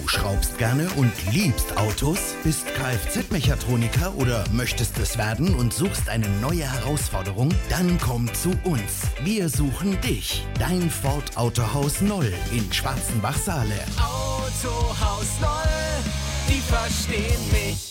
Du schraubst gerne und liebst Autos, bist Kfz-Mechatroniker oder möchtest es werden und suchst eine neue Herausforderung? Dann komm zu uns. Wir suchen dich. Dein Ford Autohaus Noll in Schwarzenbach-Saale. Autohaus Noll, die verstehen mich.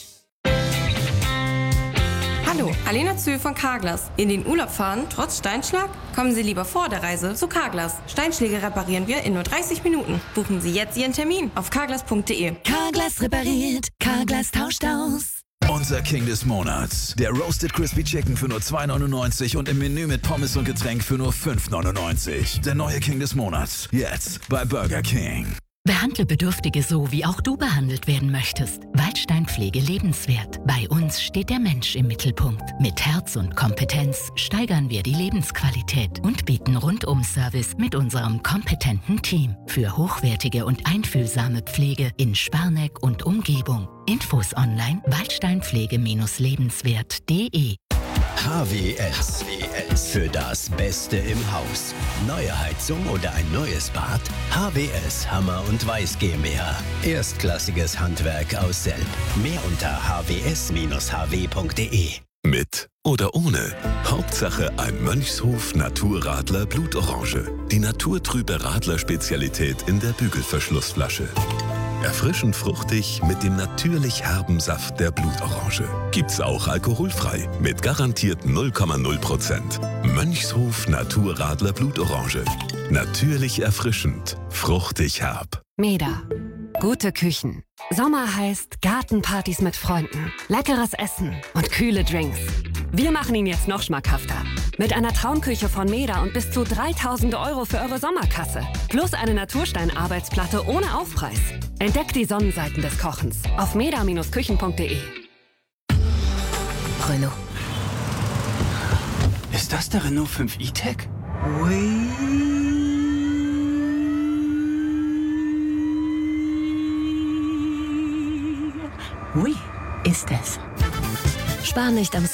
Hallo, Alena Zühl von Carglass. In den Urlaub fahren, trotz Steinschlag? Kommen Sie lieber vor der Reise zu Carglass. Steinschläge reparieren wir in nur 30 Minuten. Buchen Sie jetzt Ihren Termin auf carglass.de. Carglass repariert, Carglass tauscht aus. Unser King des Monats. Der Roasted Crispy Chicken für nur 2,99 und im Menü mit Pommes und Getränk für nur 5,99. Der neue King des Monats. Jetzt bei Burger King. Behandle Bedürftige so, wie auch du behandelt werden möchtest. Waldsteinpflege lebenswert. Bei uns steht der Mensch im Mittelpunkt. Mit Herz und Kompetenz steigern wir die Lebensqualität und bieten Rundum-Service mit unserem kompetenten Team für hochwertige und einfühlsame Pflege in Sparneck und Umgebung. Infos online waldsteinpflege-lebenswert.de. HWS. Für das Beste im Haus. Neue Heizung oder ein neues Bad? HWS Hammer und Weiß GmbH. Erstklassiges Handwerk aus Selb. Mehr unter hws-hw.de. Mit oder ohne. Hauptsache ein Mönchshof Naturradler Blutorange. Die naturtrübe Radler-Spezialität in der Bügelverschlussflasche. Erfrischend fruchtig mit dem natürlich herben Saft der Blutorange. Gibt's auch alkoholfrei mit garantiert 0,0%. Mönchshof Naturradler Blutorange. Natürlich erfrischend, fruchtig herb. Meda. Gute Küchen. Sommer heißt Gartenpartys mit Freunden, leckeres Essen und kühle Drinks. Wir machen ihn jetzt noch schmackhafter. Mit einer Traumküche von Meda und bis zu 3.000 € für eure Sommerkasse. Plus eine Naturstein-Arbeitsplatte ohne Aufpreis. Entdeckt die Sonnenseiten des Kochens auf meda-küchen.de. Renault. Ist das der Renault 5 E-Tech? Oui, ist es. Spar nicht am